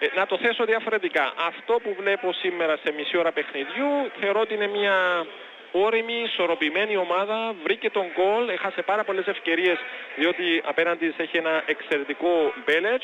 Να το θέσω διαφορετικά. Αυτό που βλέπω σήμερα σε μισή ώρα παιχνιδιού θεωρώ ότι είναι μια όριμη, ισορροπημένη ομάδα. Βρήκε τον γκολ, έχασε πάρα πολλές ευκαιρίες διότι απέναντι της έχει ένα εξαιρετικό Μπέλετς.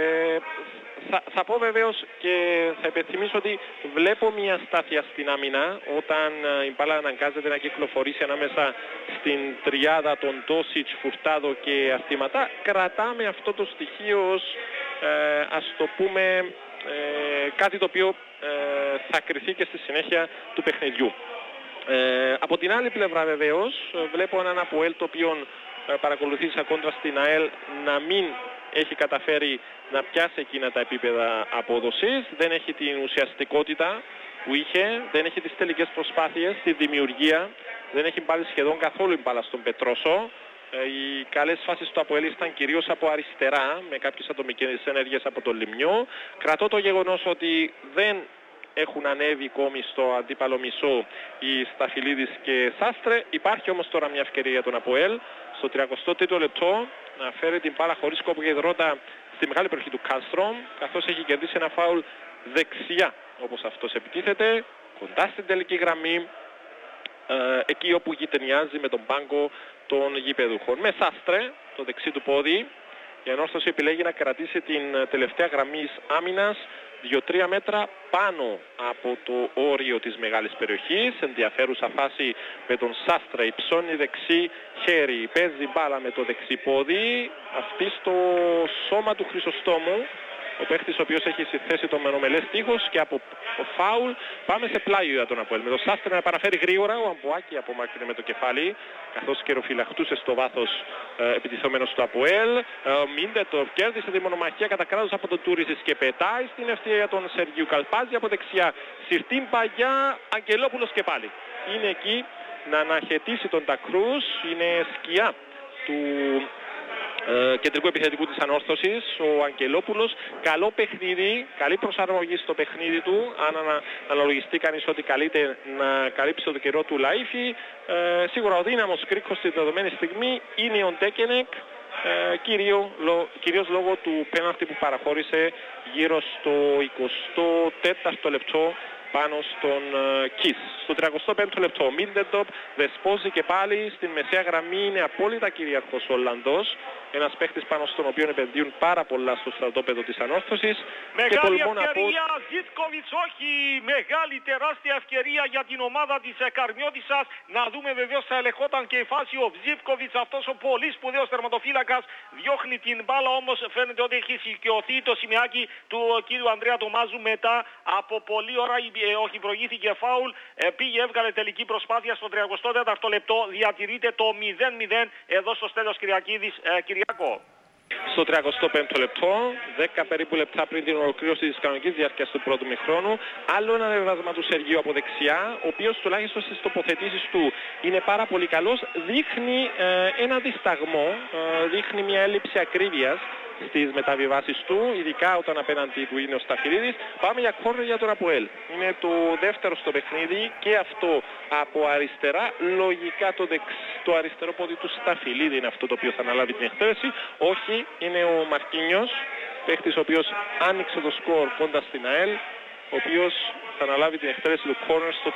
Θα πω βεβαίως και θα υπενθυμίσω ότι βλέπω μια στάθεια στην άμυνα όταν η μπάλα αναγκάζεται να κυκλοφορήσει ανάμεσα στην τριάδα των Τόσιτς, Φουρτάδο και Αρτηματά. Κρατάμε αυτό το στοιχείο ως ας το πούμε κάτι το οποίο θα κριθεί και στη συνέχεια του παιχνιδιού. Από την άλλη πλευρά βεβαίως βλέπω έναν ΑΠΟΕΛ το οποίο παρακολουθήσα κόντρα στην ΑΕΛ να μην έχει καταφέρει να πιάσει εκείνα τα επίπεδα απόδοσης, δεν έχει την ουσιαστικότητα που είχε, δεν έχει τις τελικές προσπάθειες, τη δημιουργία, δεν έχει πάρει σχεδόν καθόλου η μπάλα στον Πετρόσο. Οι καλές φάσεις του ΑΠΟΕΛ ήταν κυρίως από αριστερά, με κάποιες ατομικές ενέργειες από τον Λιμιό. Κρατώ το γεγονός ότι δεν έχουν ανέβει ακόμη στο αντίπαλο μισό οι Σταφυλίδης και Σάστρε. Υπάρχει όμως τώρα μια ευκαιρία για τον ΑΠΟΕΛ στο 33ο λεπτό να φέρει την μπάλα χωρίς κόπο και δρότα στη μεγάλη περιοχή του Κάλστρομ, καθώς έχει κερδίσει ένα φάουλ δεξιά όπως αυτός επιτίθεται, κοντά στην τελική γραμμή, εκεί όπου γειτονιάζει με τον πάγκο των γηπεδούχων. Με Σάστρε, το δεξί του πόδι, η Ανόρθωση επιλέγει να κρατήσει την τελευταία γραμμή άμυνας 2-3 μέτρα πάνω από το όριο της μεγάλης περιοχής. Ενδιαφέρουσα φάση με τον Σάστρα, υψώνει δεξί χέρι, παίζει μπάλα με το δεξί πόδι, αυτή στο σώμα του Χρυσοστόμου, ο παίχτης ο οποίος έχει θέση το μενομελές τείχος, και από φάουλ πάμε σε πλάγιο για τον ΑΠΟΕΛ. Με τον Σάστρα να επαναφέρει γρήγορα, ο Αμπουάκη απομάκρυνε με το κεφάλι, καθώς καιροφυλαχτούσε στο βάθος επιτιθόμενος του ΑΠΟΕΛ. Μίντετορ κέρδισε τη μονομαχία κατά κράτος από τον Τούρισης και πετάει στην ευθεία για τον Σεργίου Καλπάζη από δεξιά. Σιρτίν Παγιά, Αγγελόπουλος και πάλι. Είναι εκεί να αναχαιτήσει τον Τακρούς, είναι σκιά του κεντρικού επιθετικού της Ανόρθωσης, ο Αγγελόπουλος. Καλό παιχνίδι, καλή προσαρμογή στο παιχνίδι του, αν αναλογιστεί κανείς ότι καλείται να καλύψει το καιρό του Λαΐφη. Σίγουρα ο δύναμος κρίκος στη δεδομένη στιγμή είναι ο Ντέκενεκ, κυρίως λόγω του πέναλτι που παραχώρησε γύρω στο 24ο λεπτό πάνω στον Κις. Στο 35ο λεπτό ο Μίντεντοπ δεσπόζει και πάλι στην μεσαία γραμμή, είναι απόλυτα κυρίαρχος ο Ολλανδός, ένας παίχτης πάνω στον οποίο επενδύουν πάρα πολλά στο στρατόπεδο της Ανόρθωσης. Μεγάλη ευκαιρία, Ζίτκοβιτς, όχι, μεγάλη τεράστια ευκαιρία για την ομάδα της Καρμιώτισσας. Να δούμε βεβαίως θα ελεγχόταν και η φάση, ο Ζίτκοβιτς, αυτός ο πολύ σπουδαίος τερματοφύλακας, διώχνει την μπάλα, όμως φαίνεται ότι έχει σηκωθεί το σημαίακι του κύριου Ανδρέα Τομάζου μετά από πολλή ώρα, όχι, προηγήθηκε φάουλ, πήγε, έβγαλε τελική προσπάθεια στο 34ο λεπτό, διατηρείται το 0-0 εδώ στο Στέλιος Κυριακίδης. Κυριακό. Στο 35ο λεπτό, 10 περίπου λεπτά πριν την ολοκλήρωση της κανονικής διάρκειας του πρώτου μηχρόνου, άλλο ένα ανεβάσμα του Σεργίου από δεξιά, ο οποίος τουλάχιστον στις τοποθετήσεις του είναι πάρα πολύ καλός, δείχνει ένα δισταγμό, δείχνει μια έλλειψη ακρίβειας στις μεταβιβάσεις του, ειδικά όταν απέναντι του είναι ο Σταφυλίδης. Πάμε για κόρνερ για τον ΑΠΟΕΛ. Είναι το δεύτερο στο παιχνίδι και αυτό από αριστερά. Λογικά το αριστερό πόδι του Σταφυλίδη είναι αυτό το οποίο θα αναλάβει την εκτέλεση. Όχι, είναι ο Μαρκίνιος, παίχτης ο οποίος άνοιξε το σκορ κοντά στην ΑΕΛ, ο οποίος θα αναλάβει την εκτέλεση του κόρνερ στο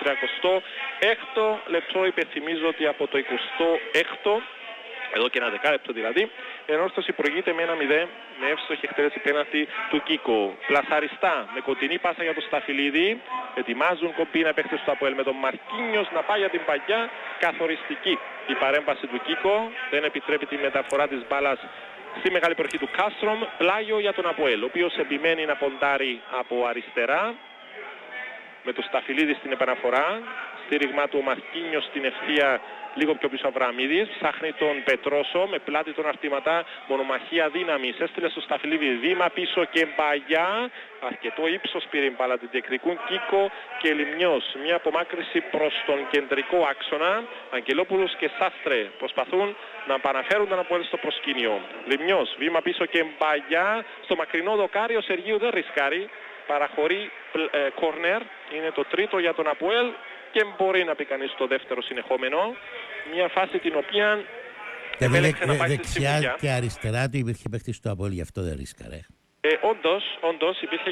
36ο λεπτό. Υπενθυμίζω ότι από το 26ο, εδώ και ένα δεκάλεπτο δηλαδή, η Ανόρθωση προηγείται με 1-0 με εύστοχη εκτέλεση πέναλτι του Κίκο. Πλασαριστά με κοντινή πάσα για τον Σταφυλίδη. Ετοιμάζουν κομπίνα παίχτες του ΑΠΟΕΛ με τον Μαρκίνιος να πάει για την παγιά. Καθοριστική η παρέμβαση του Κίκο. Δεν επιτρέπει τη μεταφορά της μπάλας στη μεγάλη περιοχή του Κάστρομ. Πλάγιο για τον ΑΠΟΕΛ, ο οποίος επιμένει να ποντάρει από αριστερά με τον Σταφυλίδη στην επαναφορά. Στήριγμα του Μαρκίνιος στην ευθεία, λίγο πιο πίσω Αβραμίδης, ψάχνει τον Πετρόσο με πλάτη τον Αρτηματά, μονομαχία δύναμης, έστειλε στο Σταφυλίδη, βήμα πίσω και Μπαγιά, αρκετό ύψος πήρε η μπάλα, την διεκδικούν Κίκο και Λιμνιός. Μια απομάκρυση προς τον κεντρικό άξονα, Αγγελόπουλος και Σάστρε προσπαθούν να επαναφέρουν τον ΑΠΟΕΛ στο προσκήνιο. Λιμνιός, βήμα πίσω και Μπαγιά, στο μακρινό δοκάρι, ο Σεργίου δεν ρισκάρει, παραχωρεί κόρνερ, είναι το τρίτο για τον ΑΠΟΕΛ και μπορεί να πει κανείς το δεύτερο συνεχόμενο. Μια φάση την οποία επέλεξε να πάει στη δεξιά και αριστερά του υπήρχε παίχτης του ΑΠΟΕΛ, γι' αυτό δεν ρίσκαρε. Όντως υπήρχε